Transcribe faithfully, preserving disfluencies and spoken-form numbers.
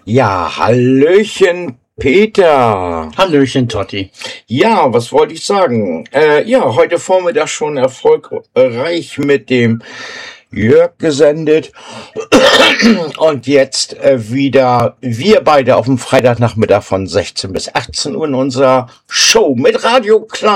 Ja, Hallöchen, Peter. Hallöchen, Totti. Ja, was wollte ich sagen? Äh, ja, heute Vormittag schon erfolgreich mit dem Jörg gesendet. Und jetzt äh, wieder wir beide auf dem Freitagnachmittag von sechzehn bis achtzehn Uhr in unserer Show mit Radio Klar.